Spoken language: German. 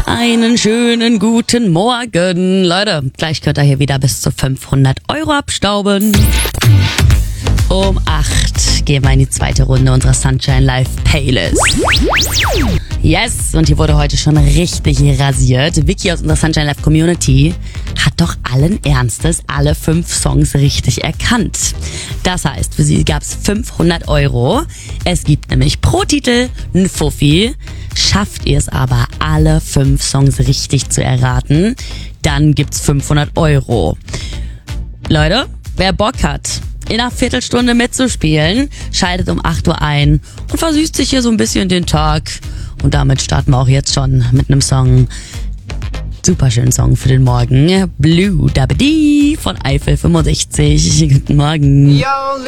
Einen schönen guten Morgen. Leute, gleich könnt ihr hier wieder bis zu 500 € abstauben. Um 8 gehen wir in die zweite Runde unserer Sunshine Live Playlist. Yes, und hier wurde heute schon richtig rasiert. Vicky aus unserer Sunshine Live Community hat doch allen Ernstes alle 5 Songs richtig erkannt. Das heißt, für sie gab es 500 €. Es gibt nämlich pro Titel einen Fuffi. Schafft ihr es aber, alle 5 Songs richtig zu erraten, dann gibt's 500 €. Leute, wer Bock hat, in einer Viertelstunde mitzuspielen, schaltet um 8 Uhr ein und versüßt sich hier so ein bisschen den Tag. Und damit starten wir auch jetzt schon mit einem Song. Super schönen Song für den Morgen. Blue Dabba Dee von Eiffel 65. Guten Morgen. Yo,